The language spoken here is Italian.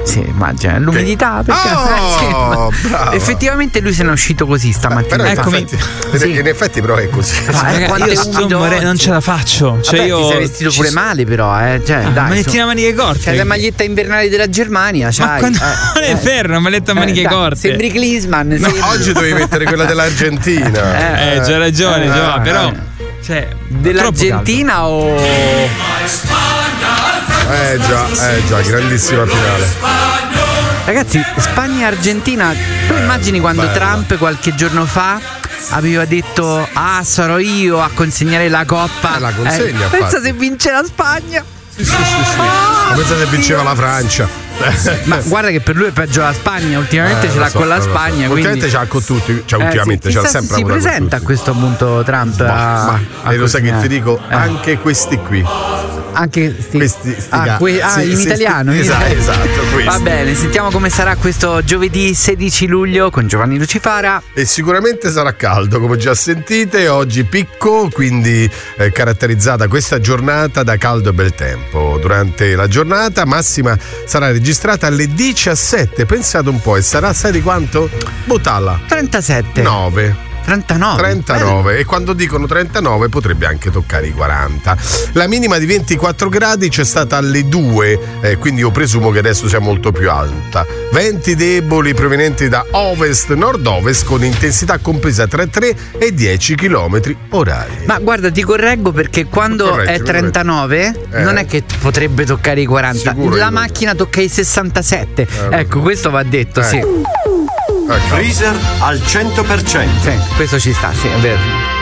Sì, immagina, l'umidità perché effettivamente lui se ne è uscito così stamattina. Però in effetti però è così. Io non ce la faccio. Cioè ti sei vestito pure male però, dai, magliettina a maniche corte. C'hai la maglietta invernale della Germania, c'hai. Non è vero, una maglietta a maniche corte. Sembri Klinsmann. No, oggi dovevi mettere quella dell'Argentina. C'ha ragione, però dell'Argentina o già, grandissima finale. Ragazzi, Spagna-Argentina. Tu immagini quando Trump qualche giorno fa aveva detto sarò io a consegnare la coppa. La consegna. Pensa se vince la Spagna. Sì. Pensa se vinceva la Francia. Ma guarda che per lui è peggio la Spagna. Ultimamente ce l'ha con la Spagna. Ultimamente ce l'ha con tutti. Ultimamente ce l'ha sempre avuto. Si presenta a questo punto Trump. E lo sai che ti dico? Anche questi qui. Anche in italiano. Esatto, questi. Va bene, sentiamo come sarà questo giovedì 16 luglio con Giovanni Lucifara. E sicuramente sarà caldo, come già sentite. Oggi picco, quindi caratterizzata questa giornata da caldo e bel tempo. Durante la giornata massima sarà registrata alle 17. Pensate un po', e sarà, sai di quanto? Butalla 37 39. E quando dicono 39 potrebbe anche toccare i 40. La minima di 24 gradi c'è stata alle 2, quindi io presumo che adesso sia molto più alta. Venti deboli provenienti da ovest-nord-ovest con intensità compresa tra 3 e 10 km orari. Ma guarda, ti correggo perché quando è 39 non è che potrebbe toccare i 40. Sicuro, la macchina tocca i 67. Ecco, questo va detto, sì. Freezer al 100%. Sì, questo ci sta, sì, è vero.